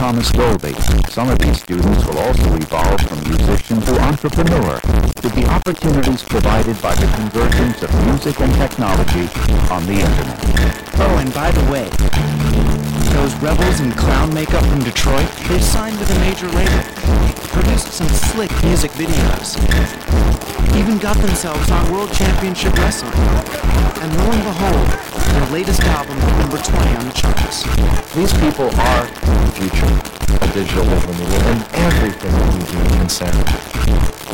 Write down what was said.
Thomas Dolby, some of these students will also evolve from musician to entrepreneur with the opportunities provided by the convergence of music and technology on the internet. Oh, and by the way, those rebels in clown makeup from Detroit, they've signed with a major label, produced some slick music videos, even got themselves on World Championship Wrestling. And lo and behold, their latest album hit number 20 on the charts. These people are the future of digital living and everything that we do in sound.